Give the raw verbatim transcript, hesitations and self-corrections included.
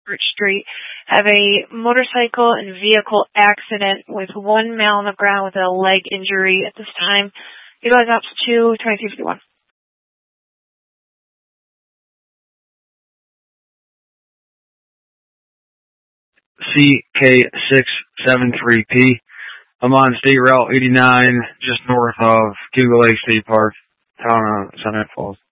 Street have a motorcycle and vehicle accident with one male on the ground with a leg injury at this time. Utilizing ops two, twenty-two fifty-one. C K six seven three P. I'm on State Route eighty-nine, just north of Cougar Lake State Park, town of Sunset Falls.